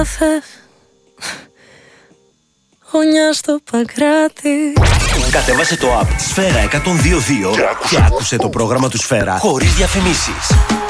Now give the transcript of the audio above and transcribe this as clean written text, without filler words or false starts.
καφέ, γωνιά στο Παγκράτη. Κατέβασε το app Σφαίρα 102.2 και άκουσε το πρόγραμμα του Σφαίρα χωρίς διαφημίσεις.